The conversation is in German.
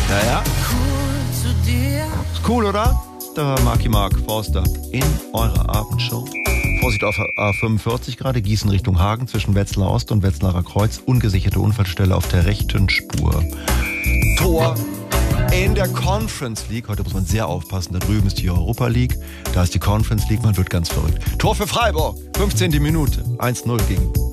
Ja, ja. Ist cool, oder? Da war Mark Forster in eurer Abendshow. Vorsicht auf A45 gerade, Gießen Richtung Hagen zwischen Wetzlar Ost und Wetzlarer Kreuz. Ungesicherte Unfallstelle auf der rechten Spur. Tor in der Conference League. Heute muss man sehr aufpassen. Da drüben ist die Europa League. Da ist die Conference League. Man wird ganz verrückt. Tor für Freiburg. 15. Minute. 1-0 gegen